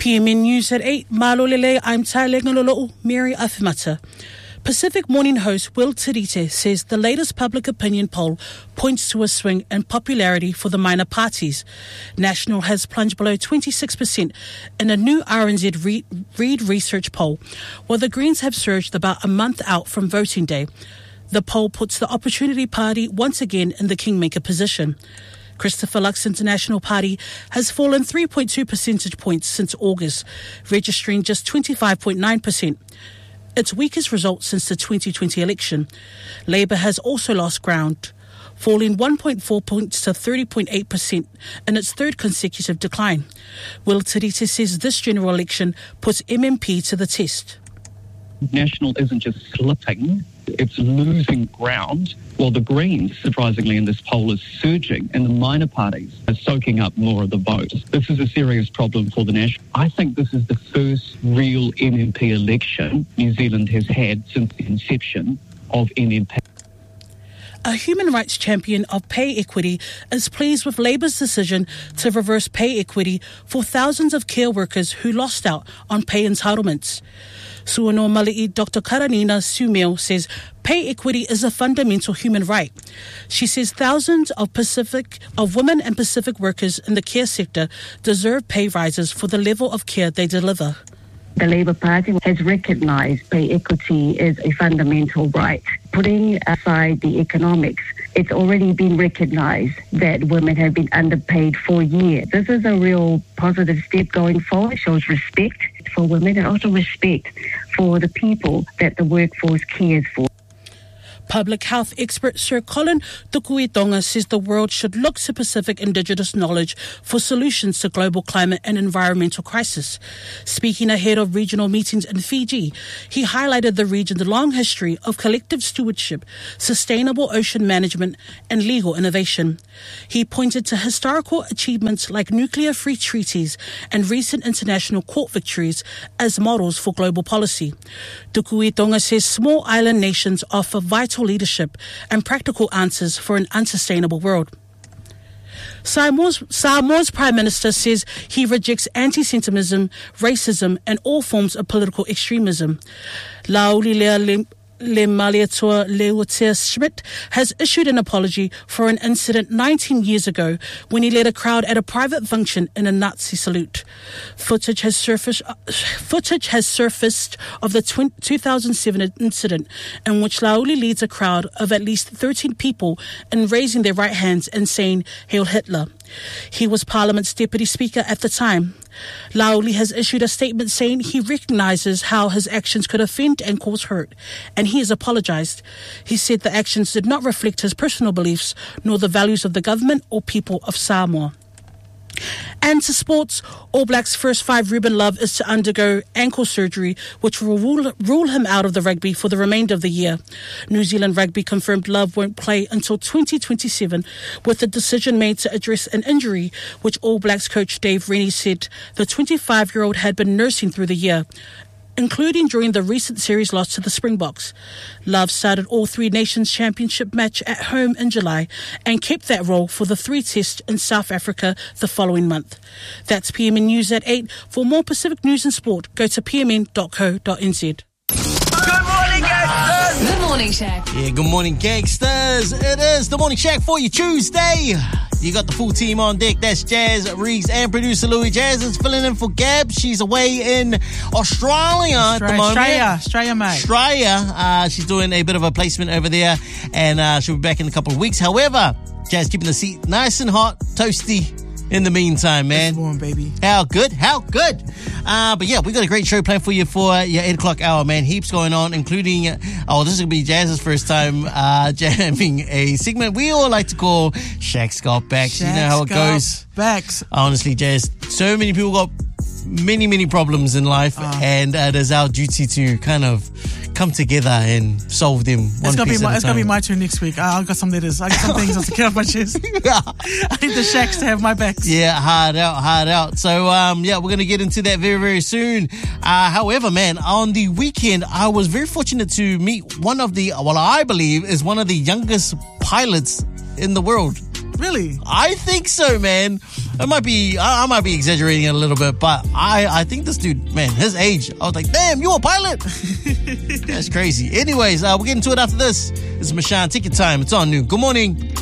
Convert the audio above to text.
PMN News at 8. Malolele, I'm Tailengalolo, Mary Afimata. Pacific Morning host Will Tirite says the latest public opinion poll points to a swing in popularity for the minor parties. National has plunged below 26% in a new RNZ Reid Research poll, while the Greens have surged about a month out from voting day. The poll puts the Opportunity Party once again in the kingmaker position. Christopher Luxon's International Party has fallen 3.2 percentage points since August, registering just 25.9%. Its weakest result since the 2020 election. Labour has also lost ground, falling 1.4 points to 30.8% in its third consecutive decline. Will Tirite says this general election puts MMP to the test. National isn't just slipping, it's losing ground, while the Greens, surprisingly in this poll, is surging and the minor parties are soaking up more of the vote. This is a serious problem for the National. I think this is the first real MMP election New Zealand has had since the inception of MMP. A human rights champion of pay equity is pleased with Labour's decision to reverse pay equity for thousands of care workers who lost out on pay entitlements. Suano Mali'i Dr. Karanina Sumio says pay equity is a fundamental human right. She says thousands of women and Pacific workers in the care sector deserve pay rises for the level of care they deliver. The Labour Party has recognised pay equity is a fundamental right. Putting aside the economics, it's already been recognised that women have been underpaid for years. This is a real positive step going forward. It shows respect for women and also respect for the people that the workforce cares for. Public health expert Sir Colin Tukuitonga says the world should look to Pacific Indigenous knowledge for solutions to global climate and environmental crisis. Speaking ahead of regional meetings in Fiji, he highlighted the region's long history of collective stewardship, sustainable ocean management, and legal innovation. He pointed to historical achievements like nuclear-free treaties and recent international court victories as models for global policy. Tukuitonga says small island nations offer vital leadership and practical answers for an unsustainable world. Samoa's Prime Minister says he rejects anti-Semitism, racism and all forms of political extremism. Laulilea Lemaliatua Leutea Schmidt has issued an apology for an incident 19 years ago when he led a crowd at a private function in a Nazi salute. Footage has surfaced of the 2007 incident in which Lauli leads a crowd of at least 13 people in raising their right hands and saying Hail Hitler. He was Parliament's Deputy Speaker at the time. Lauli has issued a statement saying he recognises how his actions could offend and cause hurt, and he has apologised. He said the actions did not reflect his personal beliefs nor the values of the government or people of Samoa. And to sports, All Blacks first five Ruben Love is to undergo ankle surgery, which will rule him out of the rugby for the remainder of the year. New Zealand Rugby confirmed Love won't play until 2027, with the decision made to address an injury which All Blacks coach Dave Rennie said the 25-year-old had been nursing through the year, including during the recent series loss to the Springboks. Love started all three Nations Championship match at home in July and kept that role for the 3 tests in South Africa the following month. That's PMN News at 8. For more Pacific news and sport, go to pmn.co.nz. Good morning, gangsters! The Morning Shack. Yeah, good morning, gangsters. It is the Morning Shack for you Tuesday. You got the full team on deck. That's Jazz, Riggs, and producer Louis. Jazz is filling in for Gab. She's away in Australia at the moment. Australia, mate. Australia. She's doing a bit of a placement over there, and she'll be back in a couple of weeks. However, Jazz keeping the seat nice and hot, toasty in the meantime, man. It's warm, baby. How good. But yeah, we got a great show planned for you for your 8 o'clock hour, man. Heaps going on, including, this is going to be Jazz's first time jamming a segment we all like to call Shaq's Got Backs. You know how it goes. Backs. Honestly, Jazz, so many people got many problems in life, and it is our duty to kind of come together and solve them one piece at a time. It's going to be my turn next week. I've got some letters. I got some things to get off my chest. I need the Shaqs to have my backs. Yeah, hard out. So, we're going to get into that very soon. However, man, on the weekend, I was very fortunate to meet one of the, I believe is one of the youngest pilots in the world. Really? I think so, man. I might be exaggerating it a little bit, but I think this dude, man, his age, I was like, damn, you a pilot? That's crazy. Anyways, we'll get into it after this. It's Mashan. Take your time. It's on Noon. Good morning.